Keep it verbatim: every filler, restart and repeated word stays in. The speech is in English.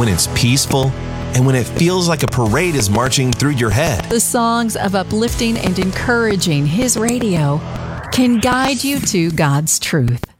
when it's peaceful, and when it feels like a parade is marching through your head. The songs of uplifting and encouraging His radio can guide you to God's truth.